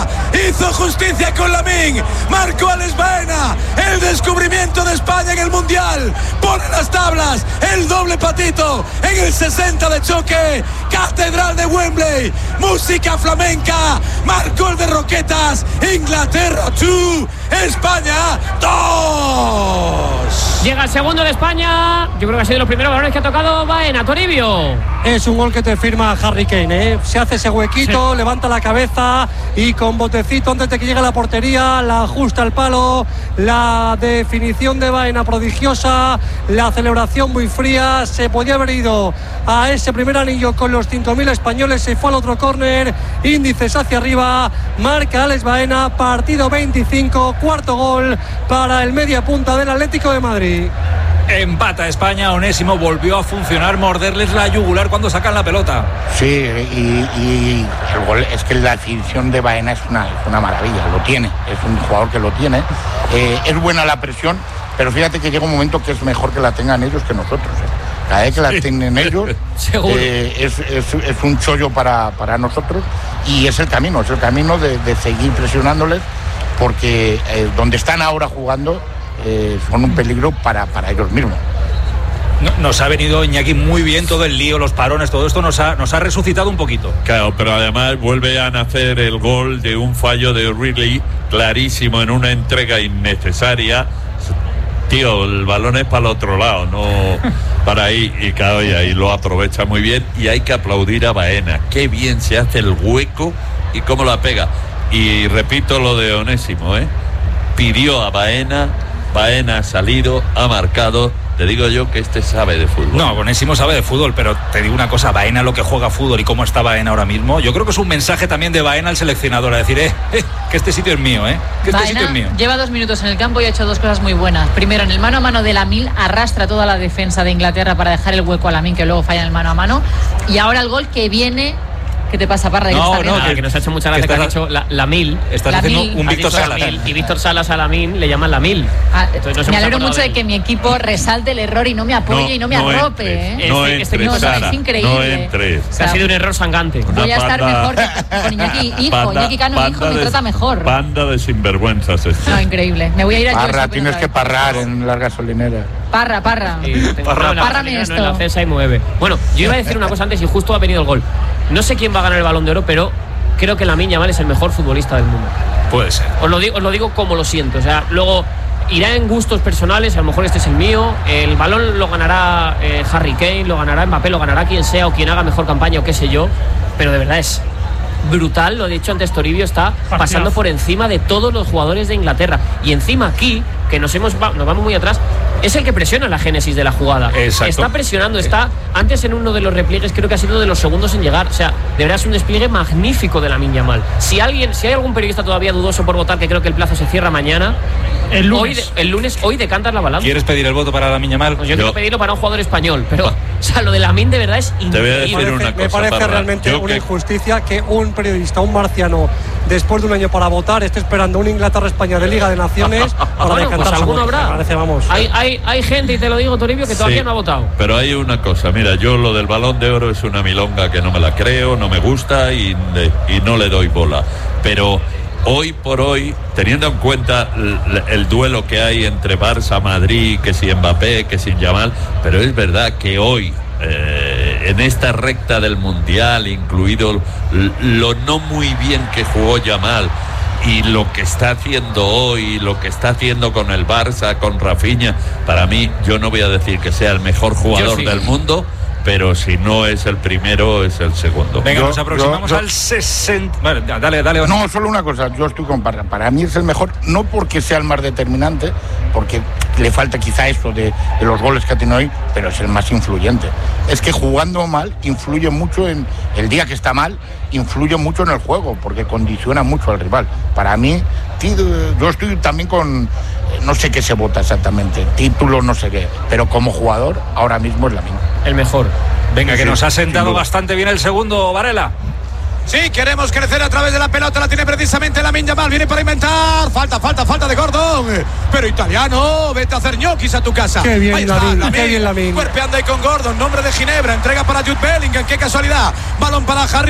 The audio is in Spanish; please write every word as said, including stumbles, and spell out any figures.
hizo justicia con Lamine, marcó Alex Baena, el descubrimiento de España en el Mundial, pone las tablas, el doble patito en el sesenta de choque, Catedral de Wembley, música flamenca, marcó el de Roquetas, Inglaterra dos, España dos. Llega el segundo de España, yo creo que ha sido de los primeros balones que ha tocado Baena. Toribio. Es un gol que te firma Harry Kane, ¿eh? Se hace ese huequito, sí. Levanta la cabeza y con botecito antes de que llegue a la portería, la ajusta al palo, la definición de Baena prodigiosa, la celebración muy fría. Se podía haber ido a ese primer anillo con los cinco mil españoles, se fue al otro córner, índices hacia arriba, marca Alex Baena, partido veinticinco, cuarto gol para el media punta del Atlético de Madrid. Empata España, Onésimo volvió a funcionar, morderles la yugular cuando sacan la pelota. Sí, y, y el gol, es que la definición de Baena es una, es una maravilla, lo tiene, es un jugador que lo tiene. Eh, es buena la presión, pero fíjate que llega un momento que es mejor que la tengan ellos que nosotros. ¿eh? Cada vez que la tienen ellos eh, es, es, es un chollo para, para nosotros, y es el camino, es el camino de, de seguir presionándoles, porque eh, donde están ahora jugando Eh, son un peligro para, para ellos mismos. No, nos ha venido Iñaki muy bien todo el lío, los parones, todo esto nos ha, nos ha resucitado un poquito. Claro, pero además vuelve a nacer el gol de un fallo de Ridley clarísimo en una entrega innecesaria. Tío, el balón es para el otro lado, no para ahí, y claro, y ahí lo aprovecha muy bien, y hay que aplaudir a Baena. Qué bien se hace el hueco y cómo la pega. Y repito lo de Onésimo, ¿eh? Pidió a Baena, Baena ha salido, ha marcado. Te digo yo que este sabe de fútbol. No, Onésimo sabe de fútbol, pero te digo una cosa, Baena lo que juega fútbol y cómo está Baena ahora mismo, yo creo que es un mensaje también de Baena al seleccionador, a decir, eh, eh que este sitio es mío, eh, que este Baena sitio es mío. Lleva dos minutos en el campo y ha hecho dos cosas muy buenas. Primero, en el mano a mano de Lamine, arrastra toda la defensa de Inglaterra para dejar el hueco a Lamine, que luego falla en el mano a mano. Y ahora el gol que viene... ¿Qué te pasa, Parra? No, no, que, que nos ha hecho mucha gracia que, que has dicho la, la mil. Estás la haciendo mil. un Víctor Salas. Mil, y Víctor Salas a la mil le llaman la mil. Ah, me alegro mucho de, de que mi equipo resalte el error y no me apoye no, y no me no arrope. Entres, ¿eh? No este, entres, este, Sara, no, es increíble. No entres. O sea, ha sido un error sangrante. Voy a estar mejor que con Iñaki hijo. Panda, Iñaki Cano hijo me de, trata mejor. Banda de sinvergüenzas. Este. No, increíble. Me voy a ir a Parra, tienes que parrar en la gasolinera. Parra, parra. Sí, parra, no, párrame no, esto. No, en la cesa y mueve. Bueno, yo iba a decir una cosa antes y justo ha venido el gol. No sé quién va a ganar el Balón de Oro, pero creo que Lamine Yamal es el mejor futbolista del mundo. Puede ser. Os lo digo, os lo digo como lo siento. O sea, luego irá en gustos personales. A lo mejor este es el mío. El balón lo ganará eh, Harry Kane, lo ganará Mbappé, lo ganará quien sea o quien haga mejor campaña o qué sé yo. Pero de verdad es brutal. Lo he dicho antes, Toribio está pasando por encima de todos los jugadores de Inglaterra. Y encima aquí, que nos hemos nos vamos muy atrás, es el que presiona la génesis de la jugada. Exacto. Está presionando, está antes en uno de los repliegues, creo que ha sido de los segundos en llegar. O sea, de verdad es un despliegue magnífico de Lamine Yamal. Si alguien, si hay algún periodista todavía dudoso por votar, que creo que el plazo se cierra mañana, el lunes, hoy, de, el lunes, hoy decantas la balanza. ¿Quieres pedir el voto para Lamine Yamal? Pues yo, yo quiero pedirlo para un jugador español, pero pa. o sea, lo de Lamine de verdad es increíble. Te voy a decir me una parece, cosa, me parece Parra. realmente yo una que... injusticia que un periodista, un marciano, después de un año para votar, esté esperando un Inglaterra-España de Liga de Naciones para bueno, decantar pues su alguno voto. habrá. Me parece, vamos. Hay, hay, hay gente, y te lo digo, Toribio, que todavía sí, no ha votado. Pero hay una cosa, mira, yo lo del Balón de Oro es una milonga que no me la creo, no me gusta y, de, y no le doy bola. Pero hoy por hoy, teniendo en cuenta el, el duelo que hay entre Barça, Madrid, que si Mbappé, que si Yamal, pero es verdad que hoy, eh, en esta recta del Mundial, incluido lo no muy bien que jugó Yamal, y lo que está haciendo hoy, lo que está haciendo con el Barça, con Rafinha, para mí, yo no voy a decir que sea el mejor jugador sí. del mundo, pero si no es el primero, es el segundo. Venga, yo, nos aproximamos yo, yo, al sesenta. Vale, dale, dale. No, solo una cosa, yo estoy con Parra. Para mí es el mejor, no porque sea el más determinante, porque le falta quizá eso de, de los goles que ha tenido hoy, pero es el más influyente. Es que jugando mal influye mucho en el día que está mal, influye mucho en el juego, porque condiciona mucho al rival. Para mí, yo estoy también con, no sé qué se vota exactamente, título, no sé qué, pero como jugador, ahora mismo es la misma. El mejor. Venga, que sí, nos ha sentado bastante bien el segundo, Varela. Sí, queremos crecer a través de la pelota, la tiene precisamente Lamine Yamal, viene para inventar, falta, falta, falta de Gordon, pero italiano, vete a hacer ñoquis a tu casa. Qué bien Lamine, qué bien Lamine. Cuerpeando ahí con Gordon, nombre de Ginebra, entrega para Jude Bellingham, qué casualidad, balón para Harry